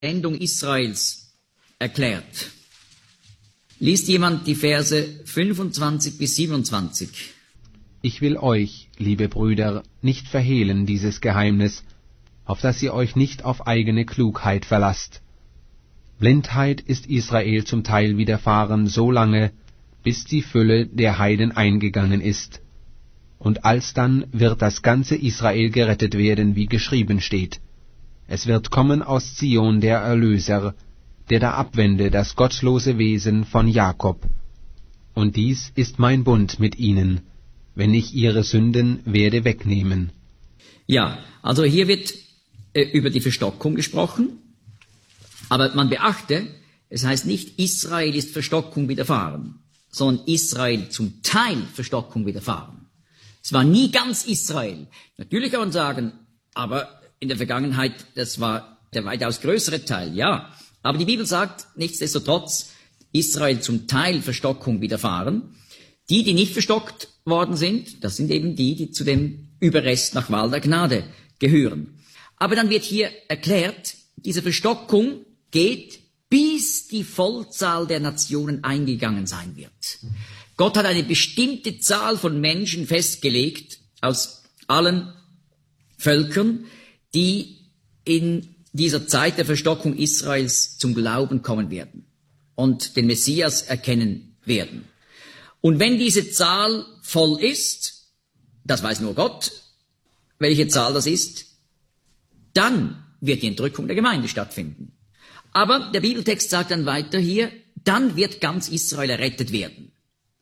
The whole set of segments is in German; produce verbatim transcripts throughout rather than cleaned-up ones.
Endung Israels erklärt. Liest jemand die Verse fünfundzwanzig bis siebenundzwanzig? Ich will euch, liebe Brüder, nicht verhehlen dieses Geheimnis, auf dass ihr euch nicht auf eigene Klugheit verlasst. Blindheit ist Israel zum Teil widerfahren so lange, bis die Fülle der Heiden eingegangen ist. Und alsdann wird das ganze Israel gerettet werden, wie geschrieben steht. Es wird kommen aus Zion der Erlöser, der da abwende das gottlose Wesen von Jakob. Und dies ist mein Bund mit ihnen, wenn ich ihre Sünden werde wegnehmen. Ja, also hier wird äh, über die Verstockung gesprochen, aber man beachte, es heißt nicht, Israel ist Verstockung widerfahren, sondern Israel zum Teil Verstockung widerfahren. Es war nie ganz Israel. Natürlich kann man sagen, aber in der Vergangenheit, das war der weitaus größere Teil, ja. Aber die Bibel sagt, nichtsdestotrotz, Israel zum Teil Verstockung widerfahren. Die, die nicht verstockt worden sind, das sind eben die, die zu dem Überrest nach Wahl der Gnade gehören. Aber dann wird hier erklärt, diese Verstockung geht, bis die Vollzahl der Nationen eingegangen sein wird. Gott hat eine bestimmte Zahl von Menschen festgelegt, aus allen Völkern, die in dieser Zeit der Verstockung Israels zum Glauben kommen werden und den Messias erkennen werden. Und wenn diese Zahl voll ist, das weiß nur Gott, welche Zahl das ist, dann wird die Entrückung der Gemeinde stattfinden. Aber der Bibeltext sagt dann weiter hier, dann wird ganz Israel errettet werden.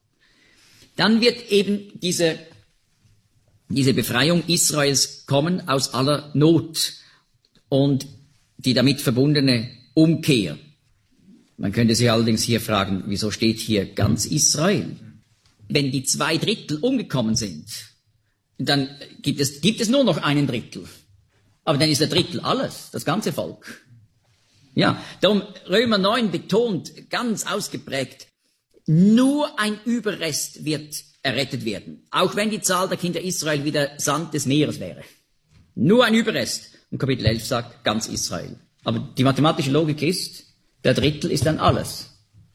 Dann wird eben diese, diese Befreiung Israels kommen aus aller Not und die damit verbundene Umkehr. Man könnte sich allerdings hier fragen, wieso steht hier ganz Israel? Wenn die zwei Drittel umgekommen sind, dann gibt es, gibt es nur noch einen Drittel. Aber dann ist der Drittel alles, das ganze Volk. Ja, darum Römer neun betont ganz ausgeprägt, nur ein Überrest wird errettet werden, auch wenn die Zahl der Kinder Israel wie der Sand des Meeres wäre. Nur ein Überrest. Und Kapitel elf sagt ganz Israel. Aber die mathematische Logik ist, der Drittel ist dann alles.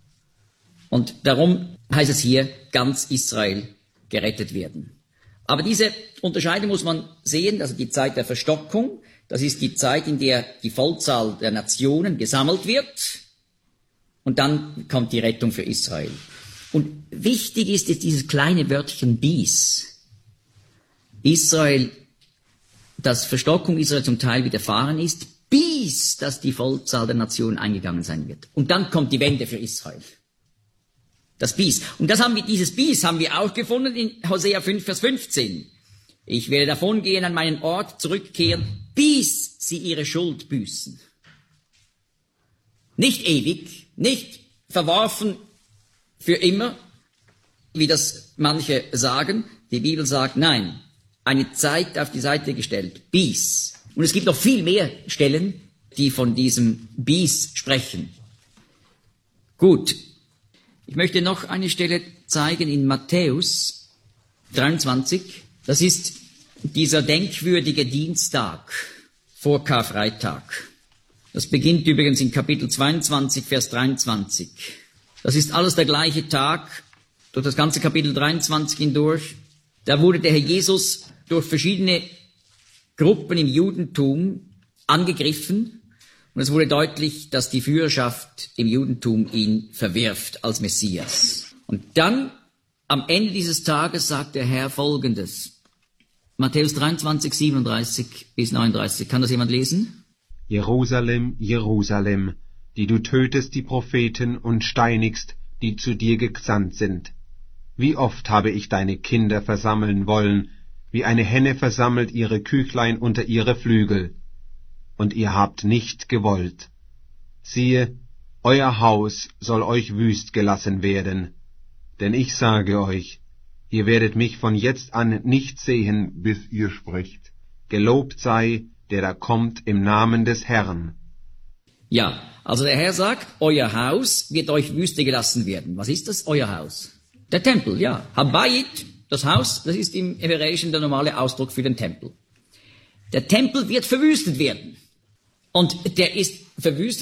Und darum heißt es hier, ganz Israel gerettet werden. Aber diese Unterscheidung muss man sehen, also die Zeit der Verstockung, das ist die Zeit, in der die Vollzahl der Nationen gesammelt wird und dann kommt die Rettung für Israel. Und wichtig ist jetzt dieses kleine Wörtchen bis. Israel, dass Verstockung Israel zum Teil widerfahren ist, bis dass die Vollzahl der Nationen eingegangen sein wird. Und dann kommt die Wende für Israel. Das Bis. Und das haben wir, dieses Bis haben wir auch gefunden in Hosea fünf, Vers fünfzehn. Ich werde davongehen, an meinen Ort zurückkehren, bis sie ihre Schuld büßen. Nicht ewig, nicht verworfen für immer, wie das manche sagen. Die Bibel sagt, nein, eine Zeit auf die Seite gestellt, bis. Und es gibt noch viel mehr Stellen, die von diesem bis sprechen. Gut. Ich möchte noch eine Stelle zeigen in Matthäus dreiundzwanzig. Das ist dieser denkwürdige Dienstag vor Karfreitag. Das beginnt übrigens in Kapitel zweiundzwanzig, Vers dreiundzwanzig. Das ist alles der gleiche Tag, durch das ganze Kapitel dreiundzwanzig hindurch. Da wurde der Herr Jesus durch verschiedene Gruppen im Judentum angegriffen. Und es wurde deutlich, dass die Führerschaft im Judentum ihn verwirft als Messias. Und dann, am Ende dieses Tages, sagt der Herr Folgendes. Matthäus dreiundzwanzig, siebenunddreißig bis neununddreißig. Kann das jemand lesen? Jerusalem, Jerusalem, die du tötest die Propheten und steinigst, die zu dir gesandt sind. Wie oft habe ich deine Kinder versammeln wollen, wie eine Henne versammelt ihre Küchlein unter ihre Flügel. Und ihr habt nicht gewollt. Siehe, euer Haus soll euch wüst gelassen werden. Denn ich sage euch, ihr werdet mich von jetzt an nicht sehen, bis ihr sprecht. Gelobt sei, der da kommt im Namen des Herrn. Ja, also der Herr sagt, euer Haus wird euch wüste gelassen werden. Was ist das, euer Haus? Der Tempel, ja. Habayit, das Haus, das ist im Hebräischen der normale Ausdruck für den Tempel. Der Tempel wird verwüstet werden. Und der ist verwüstet